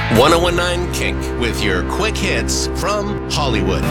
1019 Kink with your quick hits from Hollywood.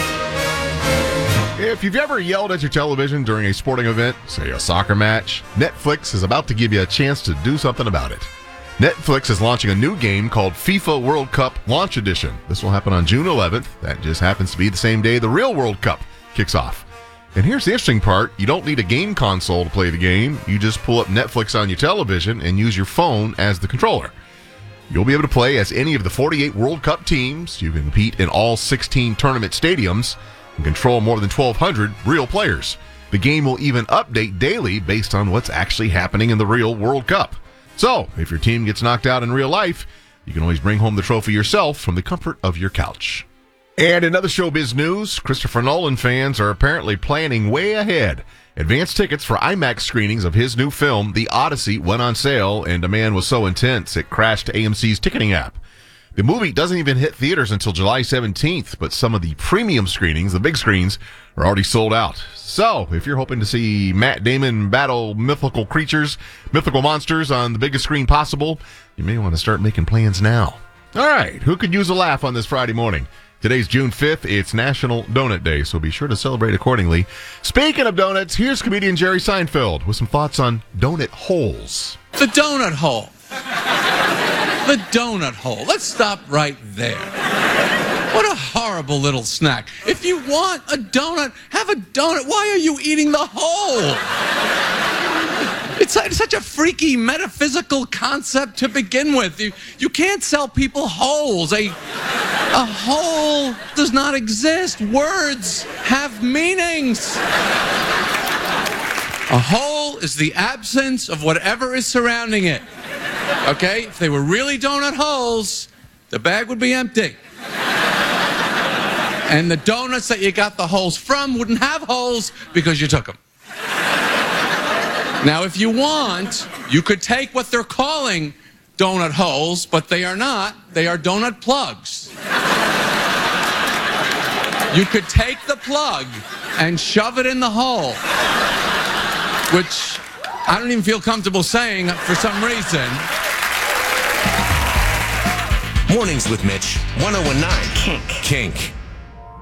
If you've ever yelled at your television during a sporting event, say a soccer match, Netflix is about to give you a chance to do something about it. Netflix is launching a new game called FIFA World Cup Launch Edition. This will happen on June 11th. That just happens to be the same day the real World Cup kicks off. And here's the interesting part. You don't need a game console to play the game. You just pull up Netflix on your television and use your phone as the controller. You'll be able to play as any of the 48 World Cup teams. You can compete in all 16 tournament stadiums and control more than 1,200 real players. The game will even update daily based on what's actually happening in the real World Cup. So, if your team gets knocked out in real life, you can always bring home the trophy yourself from the comfort of your couch. And in other showbiz news, Christopher Nolan fans are apparently planning way ahead. Advance tickets for IMAX screenings of his new film, The Odyssey, went on sale, and demand was so intense it crashed AMC's ticketing app. The movie doesn't even hit theaters until July 17th, but some of the premium screenings, the big screens, are already sold out. So, if you're hoping to see Matt Damon battle mythical creatures, mythical monsters on the biggest screen possible, you may want to start making plans now. All right, who could use a laugh on this Friday morning? Today's June 5th. It's National Donut Day, so be sure to celebrate accordingly. Speaking of donuts, here's comedian Jerry Seinfeld with some thoughts on donut holes. The donut hole. The donut hole. Let's stop right there. What a horrible little snack. If you want a donut, have a donut. Why are you eating the hole? It's such a freaky metaphysical concept to begin with. You can't sell people holes. A hole does not exist. Words have meanings. A hole is the absence of whatever is surrounding it. Okay? If they were really donut holes, the bag would be empty. And the donuts that you got the holes from wouldn't have holes because you took them. Now, if you want, you could take what they're calling donut holes, but they are not. They are donut plugs. You could take the plug and shove it in the hole, which I don't even feel comfortable saying for some reason. Mornings with Mitch, 1019 Kink.